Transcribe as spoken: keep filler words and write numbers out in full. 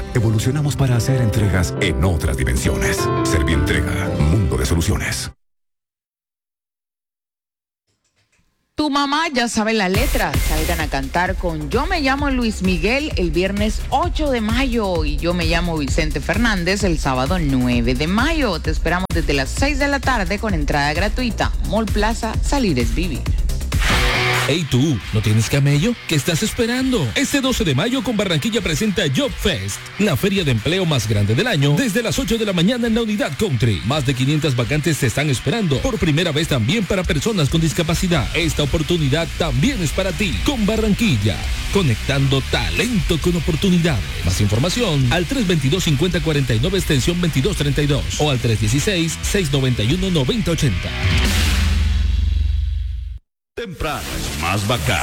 evolucionamos para hacer entregas en otras dimensiones. Servientrega, mundo de soluciones. Tu mamá ya sabe la letra. Salgan a cantar con Yo me llamo Luis Miguel el viernes ocho de mayo y Yo me llamo Vicente Fernández el sábado nueve de mayo. Te esperamos desde las seis de la tarde con entrada gratuita. Mall Plaza, salir es vivir. Hey tú, ¿no tienes camello? ¿Qué estás esperando? Este doce de mayo con Barranquilla presenta Job Fest, la feria de empleo más grande del año, desde las ocho de la mañana en la Unidad Country. Más de quinientas vacantes te están esperando, por primera vez también para personas con discapacidad. Esta oportunidad también es para ti, con Barranquilla, conectando talento con oportunidades. Más información al tres veintidós, cincuenta cuarenta y nueve extensión veintidós treinta y dos o al tres dieciséis, seiscientos noventa y uno, noventa ochenta. Temprano es más bacán.